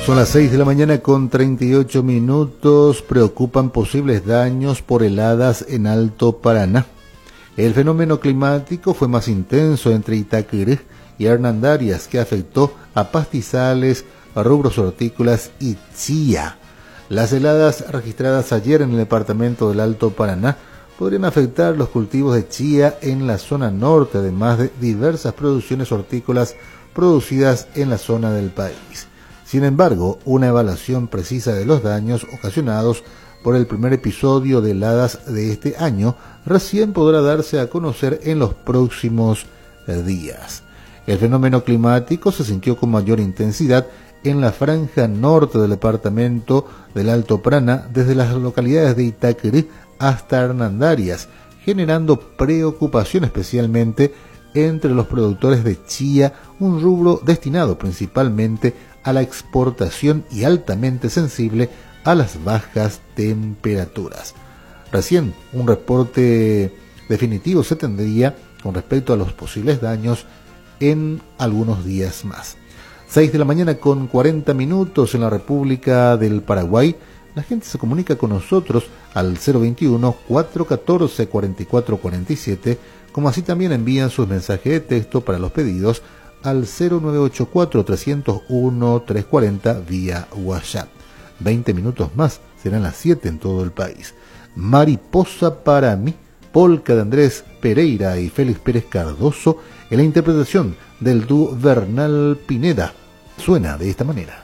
Son las 6 de la mañana con 38 minutos. Preocupan posibles daños por heladas en Alto Paraná. El fenómeno climático fue más intenso entre Itacurú y Hernandarias, que afectó a pastizales, rubros hortícolas y chía. Las heladas registradas ayer en el departamento del Alto Paraná podrían afectar los cultivos de chía en la zona norte, además de diversas producciones hortícolas producidas en la zona del país. Sin embargo, una evaluación precisa de los daños ocasionados por el primer episodio de heladas de este año recién podrá darse a conocer en los próximos días. El fenómeno climático se sintió con mayor intensidad en la franja norte del departamento del Alto Paraná, desde las localidades de Itacurú hasta Hernandarias, generando preocupación especialmente entre los productores de chía, un rubro destinado principalmente a la exportación y altamente sensible a las bajas temperaturas. Recién un reporte definitivo se tendría con respecto a los posibles daños en algunos días más. 6 de la mañana con 40 minutos en la República del Paraguay. La gente se comunica con nosotros al 021-414-4447, como así también envían sus mensajes de texto para los pedidos al 0984-301-340 vía WhatsApp. 20 minutos más, serán las 7 en todo el país. Mariposa para mí, polca de Andrés Pereira y Félix Pérez Cardoso, en la interpretación del dúo Bernal Pineda. Suena de esta manera.